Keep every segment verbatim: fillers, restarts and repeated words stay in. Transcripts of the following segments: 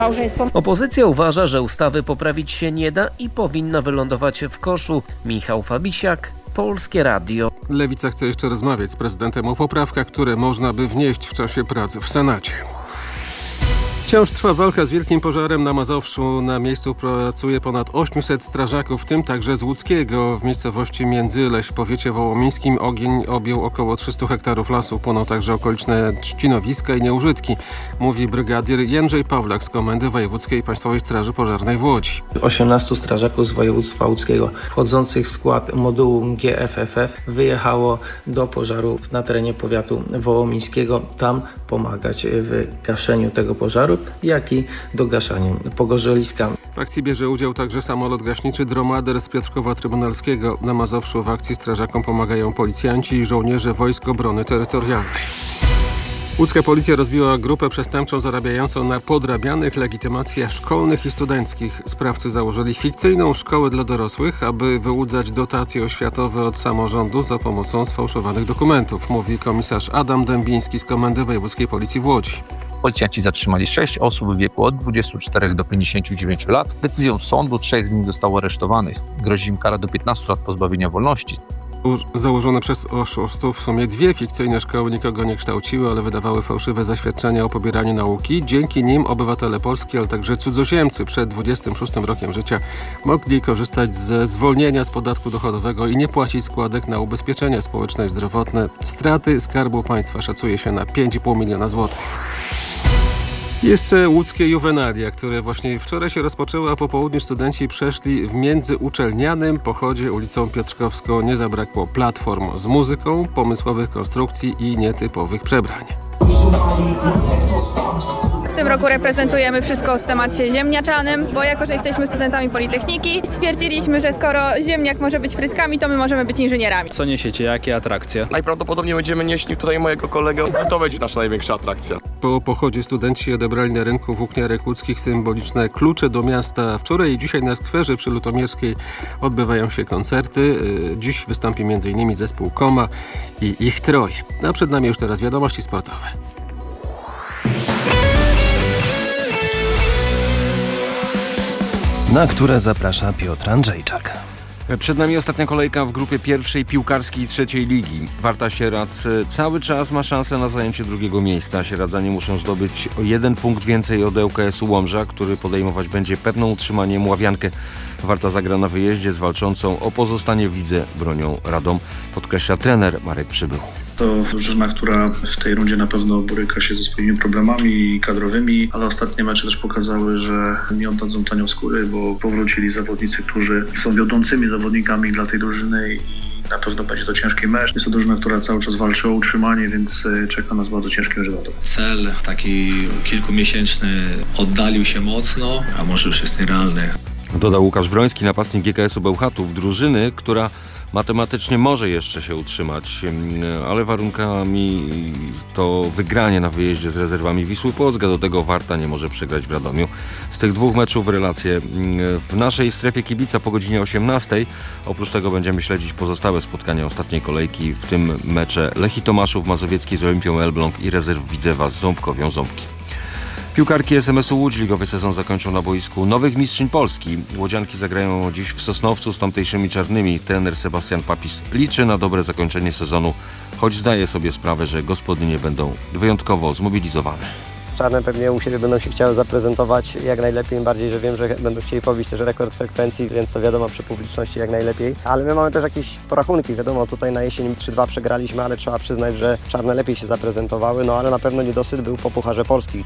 Małżeństwo. Opozycja uważa, że ustawy poprawić się nie da i powinna wylądować w koszu. Michał Fabisiak, Polskie Radio. Lewica chce jeszcze rozmawiać z prezydentem o poprawkach, które można by wnieść w czasie prac w Senacie. Wciąż trwa walka z wielkim pożarem na Mazowszu. Na miejscu pracuje ponad osiemset strażaków, w tym także z łódzkiego. W miejscowości Międzyleś w powiecie wołomińskim ogień objął około trzysta hektarów lasu. Płoną także okoliczne trzcinowiska i nieużytki, mówi brygadier Jędrzej Pawlak z Komendy Wojewódzkiej Państwowej Straży Pożarnej w Łodzi. osiemnastu strażaków z województwa łódzkiego wchodzących w skład modułu G F F F wyjechało do pożaru na terenie powiatu wołomińskiego. Tam pomagać w gaszeniu tego pożaru, jak i dogaszaniu pogorzeliska. W akcji bierze udział także samolot gaśniczy Dromader z Piotrkowa Trybunalskiego. Na Mazowszu w akcji strażakom pomagają policjanci i żołnierze Wojsk Obrony Terytorialnej. Łódzka policja rozbiła grupę przestępczą zarabiającą na podrabianych legitymacjach szkolnych i studenckich. Sprawcy założyli fikcyjną szkołę dla dorosłych, aby wyłudzać dotacje oświatowe od samorządu za pomocą sfałszowanych dokumentów, mówi komisarz Adam Dębiński z Komendy Wojewódzkiej Policji w Łodzi. Policjanci zatrzymali sześć osób w wieku od dwudziestu czterech do pięćdziesięciu dziewięciu lat. Decyzją sądu trzech z nich zostało aresztowanych. Grozi im kara do piętnastu lat pozbawienia wolności. Założone przez oszustów w sumie dwie fikcyjne szkoły nikogo nie kształciły, ale wydawały fałszywe zaświadczenia o pobieraniu nauki. Dzięki nim obywatele polscy, ale także cudzoziemcy przed dwudziestym szóstym rokiem życia mogli korzystać ze zwolnienia z podatku dochodowego i nie płacić składek na ubezpieczenia społeczne i zdrowotne. Straty Skarbu Państwa szacuje się na pięć i pół miliona złotych. Jeszcze łódzkie juwenalia, które właśnie wczoraj się rozpoczęły, a po południu studenci przeszli w międzyuczelnianym pochodzie ulicą Piotrkowską. Nie zabrakło platform z muzyką, pomysłowych konstrukcji i nietypowych przebrań. W tym roku reprezentujemy wszystko w temacie ziemniaczanym, bo jako, że jesteśmy studentami Politechniki, stwierdziliśmy, że skoro ziemniak może być frytkami, to my możemy być inżynierami. Co niesiecie? Jakie atrakcje? Najprawdopodobniej będziemy nieśli tutaj mojego kolegę. To będzie nasza największa atrakcja. Po pochodzie studenci odebrali na rynku włókniarek łódzkich symboliczne klucze do miasta. Wczoraj i dzisiaj na skwerze przy Lutomierskiej odbywają się koncerty. Dziś wystąpi między innymi zespół Koma i ich troje. A przed nami już teraz wiadomości sportowe. Na które zaprasza Piotr Andrzejczak. Przed nami ostatnia kolejka w grupie pierwszej piłkarskiej trzeciej ligi. Warta Sieradz cały czas ma szansę na zajęcie drugiego miejsca. Sieradzanie muszą zdobyć o jeden punkt więcej od L K S u Łomża, który podejmować będzie pewną utrzymaniem Ławiankę. Warta zagra na wyjeździe z walczącą o pozostanie w lidze bronią Radom, podkreśla trener Marek Przybył. To drużyna, która w tej rundzie na pewno boryka się ze swoimi problemami kadrowymi, ale ostatnie mecze też pokazały, że nie oddadzą tanią skóry, bo powrócili zawodnicy, którzy są wiodącymi zawodnikami dla tej drużyny i na pewno będzie to ciężki mecz. Jest to drużyna, która cały czas walczy o utrzymanie, więc czeka nas bardzo ciężki mecz. Cel taki kilkumiesięczny oddalił się mocno, a może już jest nierealny. Dodał Łukasz Wroński, napastnik G K S u Bełchatów, drużyny, która matematycznie może jeszcze się utrzymać, ale warunkami to wygranie na wyjeździe z rezerwami Wisły Płocka. Do tego Warta nie może przegrać w Radomiu. Z tych dwóch meczów relacje w naszej strefie kibica po godzinie osiemnastej. Oprócz tego będziemy śledzić pozostałe spotkania ostatniej kolejki, w tym mecze Lechii Tomaszów Mazowieckiej z Olimpią Elbląg i rezerw Widzewa z Ząbkowią Ząbki. Piłkarki S M S u Łódź ligowy sezon zakończą na boisku nowych mistrzyń Polski. Łodzianki zagrają dziś w Sosnowcu z tamtejszymi czarnymi. Trener Sebastian Papis liczy na dobre zakończenie sezonu, choć zdaje sobie sprawę, że gospodynie będą wyjątkowo zmobilizowane. Czarne pewnie u siebie będą się chciały zaprezentować jak najlepiej, tym bardziej, że wiem, że będą chcieli pobić też rekord frekwencji, więc to wiadomo przy publiczności jak najlepiej. Ale my mamy też jakieś porachunki, wiadomo, tutaj na jesieni trzy dwa przegraliśmy, ale trzeba przyznać, że czarne lepiej się zaprezentowały, no ale na pewno niedosyt był po Pucharze Polski.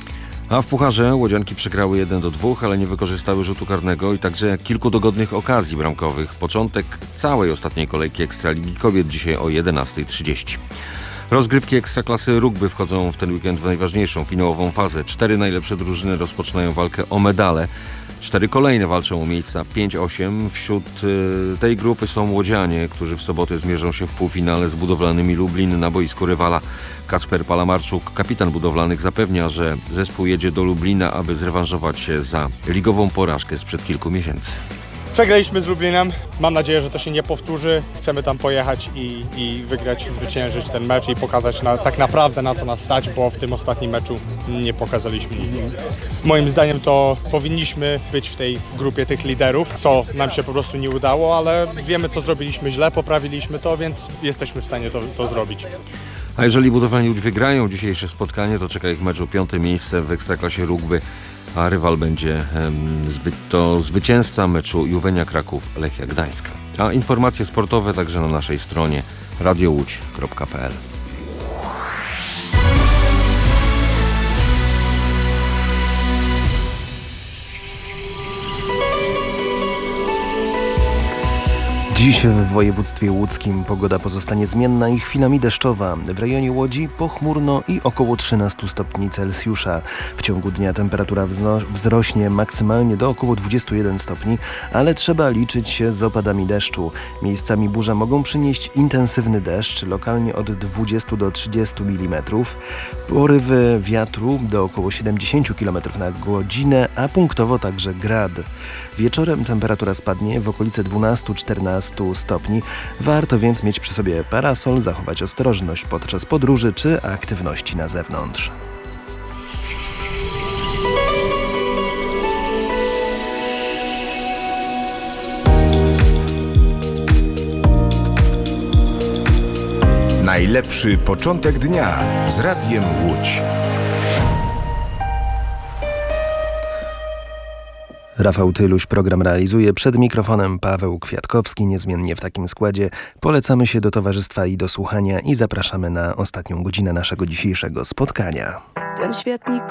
A w Pucharze Łodzianki przegrały jeden do dwóch, ale nie wykorzystały rzutu karnego i także kilku dogodnych okazji bramkowych. Początek całej ostatniej kolejki Ekstraligi Kobiet dzisiaj o jedenastej trzydzieści. Rozgrywki Ekstraklasy Rugby wchodzą w ten weekend w najważniejszą finałową fazę. Cztery najlepsze drużyny rozpoczynają walkę o medale. Cztery kolejne walczą o miejsca pięć osiem. Wśród y, tej grupy są łodzianie, którzy w sobotę zmierzą się w półfinale z budowlanymi Lublin na boisku rywala. Kasper Palamarczuk, kapitan budowlanych, zapewnia, że zespół jedzie do Lublina, aby zrewanżować się za ligową porażkę sprzed kilku miesięcy. Przegraliśmy z Lublinem. Mam nadzieję, że to się nie powtórzy. Chcemy tam pojechać i, i wygrać, zwyciężyć ten mecz i pokazać na, tak naprawdę na co nas stać, bo w tym ostatnim meczu nie pokazaliśmy nic. Moim zdaniem to powinniśmy być w tej grupie tych liderów, co nam się po prostu nie udało, ale wiemy co zrobiliśmy źle, poprawiliśmy to, więc jesteśmy w stanie to, to zrobić. A jeżeli Budowlani Łódź wygrają dzisiejsze spotkanie, to czeka ich mecz o piąte miejsce w Ekstraklasie Rugby, a rywal będzie em, zby, to zwycięzca meczu Juwenia Kraków-Lechia Gdańsk. A informacje sportowe także na naszej stronie radio łódź kropka p l. Dziś w województwie łódzkim pogoda pozostanie zmienna i chwilami deszczowa. W rejonie Łodzi pochmurno i około trzynaście stopni Celsjusza. W ciągu dnia temperatura wzrośnie maksymalnie do około dwudziestu jeden stopni, ale trzeba liczyć się z opadami deszczu. Miejscami burze mogą przynieść intensywny deszcz, lokalnie od dwudziestu do trzydziestu milimetrów. Porywy wiatru do około siedemdziesięciu kilometrów na godzinę, a punktowo także grad. Wieczorem temperatura spadnie w okolice dwunastu do czternastu stopni. Warto więc mieć przy sobie parasol, zachować ostrożność podczas podróży czy aktywności na zewnątrz. Najlepszy początek dnia z Radiem Łódź. Rafał Tyluś program realizuje, przed mikrofonem Paweł Kwiatkowski, niezmiennie w takim składzie. Polecamy się do towarzystwa i do słuchania i zapraszamy na ostatnią godzinę naszego dzisiejszego spotkania. Ten świetnik